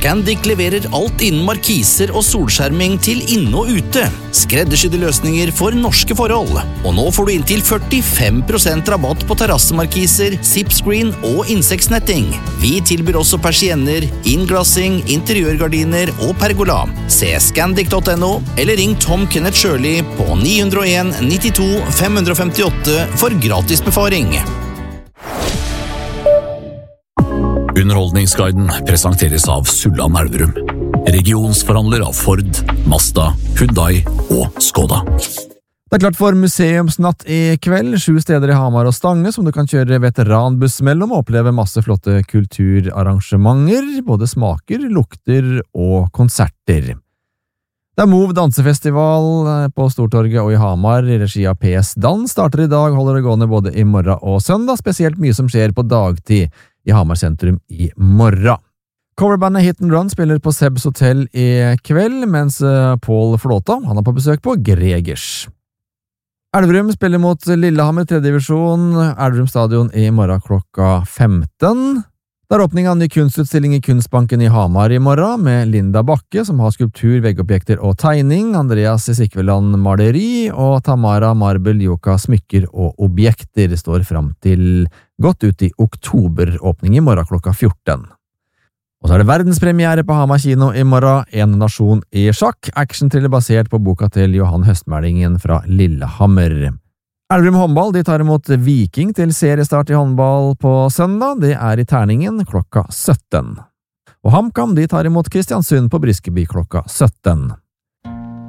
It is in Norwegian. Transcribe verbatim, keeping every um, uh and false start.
Scandic leverer alt innen markiser og solskjerming til inne og ute. Skreddersydde løsninger for norske forhold. Og nå får du inntil førtifem prosent rabatt på terrassemarkiser, zipscreen og insektsnetting. Vi tilbyr også persienner, innglassing, interiørgardiner og pergola. Se scandic punktum no eller ring Tom Kenneth Shirley på ni null en nittito fem femtiåtte for gratis befaring. Underholdningsguiden presenteres av Sulland Elverum, regionsforhandler av Ford, Mazda, Hyundai og Skoda. Det er klart for museumsnatt i kveld, sju steder i Hamar og Stange som du kan kjøre veteranbuss mellom og oppleve masse flotte kulturarrangementer, både smaker, lukter og konserter. Det er Move dansefestival på Stortorget og i Hamar i regi av P S Dans starter i dag, holder det gående både i morgen og søndag, spesielt mye som skjer på dagtid i Hamar sentrum i morgen. Coverbandet Hit and Run spiller på Sebs Hotel i kveld, mens Paul Flåta, han er på besøk på Gregers. Elverum spiller mot Lillehammer tredje divisjon, Elverum stadion i morgen klokka femten. Det er åpning av en ny kunstutstilling i Kunstbanken i Hamar i morgen, med Linda Bakke, som har skulptur, veggobjekter og tegning, Andreas Sikveland maleri, og Tamara Marbel Joka smykker og objekter står frem til godt ut i oktober, åpning i morgen klokka fjorten. Og så er det verdenspremiere på Hamar kino i morgen, En nasjon i sjakk, action-thriller basert på boka til Johan Høstmælingen fra Lillehammer. Elverum håndball, de tar imot Viking til seriestart i håndball på søndag, det er i Terningen klokka sytten. Og HamKam, de tar imot Kristiansund på Briskeby klokka sytten.